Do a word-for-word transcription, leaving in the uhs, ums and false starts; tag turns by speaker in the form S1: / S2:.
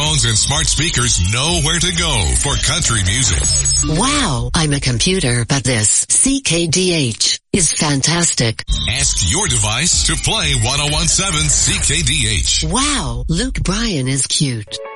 S1: smartphones and smart speakers know where to go for country music.
S2: Wow, I'm a computer, but this C K D H is fantastic.
S1: Ask your device to play ten seventeen C K D H.
S2: Wow, Luke Bryan is cute.